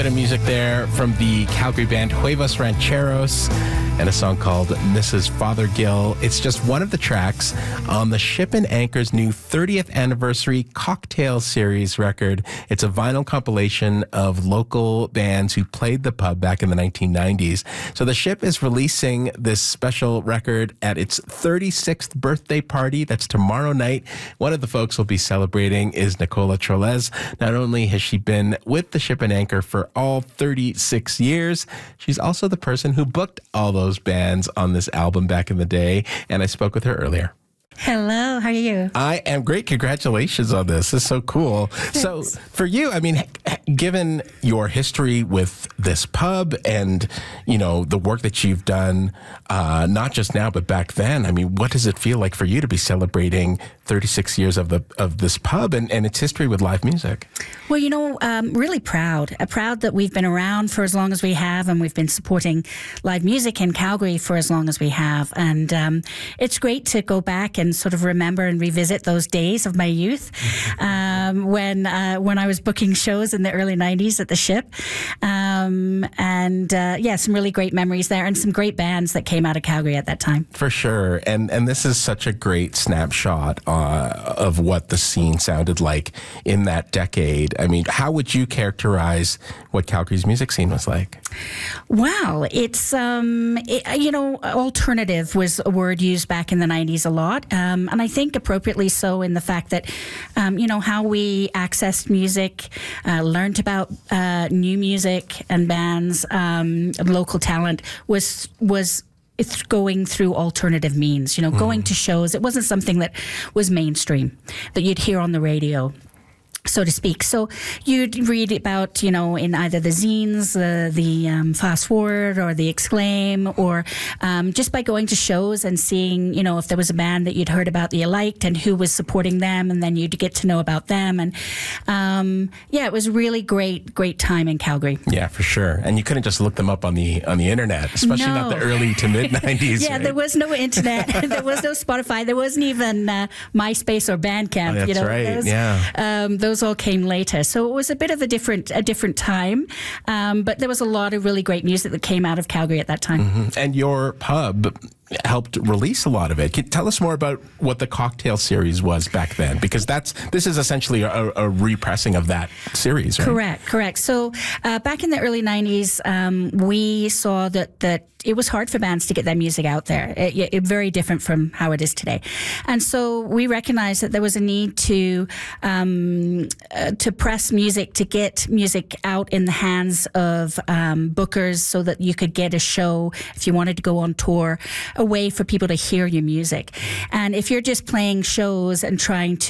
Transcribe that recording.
Bit of music there from the Calgary band Huevos Rancheros and a song called Mrs. Fothergill. It's just one of the tracks on the Ship and Anchor's new 30th anniversary Cocktail Series record. It's a vinyl compilation of local bands who played the pub back in the 1990s. So the Ship is releasing this special record at its 36th birthday party. That's tomorrow night. One of the folks will be celebrating is Nicola Troles. Not only has she been with the Ship and Anchor for all 36 years, she's also the person who booked all those bands on this album back in the day, and I spoke with her earlier. Hello, how are you? I am great. Congratulations on this. This is so cool. Thanks. So for you, I mean, given your history with this pub and, you know, the work that you've done, not just now, but back then, I mean, what does it feel like for you to be celebrating 36 years of this pub and its history with live music? Well, you know, really proud that we've been around for as long as we have, and we've been supporting live music in Calgary for as long as we have. And it's great to go back and sort of remember and revisit those days of my youth when I was booking shows in the early 90s at the Ship. Some really great memories there and some great bands that came out of Calgary at that time. For sure. And this is such a great snapshot of what the scene sounded like in that decade. I mean, how would you characterize what Calgary's music scene was like? Wow. It's, alternative was a word used back in the 90s a lot. And I think appropriately so in the fact that, how we accessed music, learned about new music and bands, local talent was it's going through alternative means, going to shows. It wasn't something that was mainstream that you'd hear on the radio, so to speak. So you'd read about, in either the zines, the Fast Forward or the Exclaim, or just by going to shows and seeing, if there was a band that you'd heard about that you liked and who was supporting them, and then you'd get to know about them. And it was really great time in Calgary. Yeah, for sure. And you couldn't just look them up on the internet, especially not the early to mid 90s. Yeah, right? There was no internet. There was no Spotify. There wasn't even MySpace or Bandcamp. Oh, that's right. Those all came later, so it was a bit of a different time. But there was a lot of really great music that came out of Calgary at that time. Mm-hmm. And your pub helped release a lot of it. Can you tell us more about what the Cocktail Series was back then? Because this is essentially a repressing of that series, right? Correct. So back in the early 90s, we saw that it was hard for bands to get their music out there. It very different from how it is today. And so we recognized that there was a need to press music, to get music out in the hands of bookers so that you could get a show if you wanted to go on tour, a way for people to hear your music. And if you're just playing shows and trying to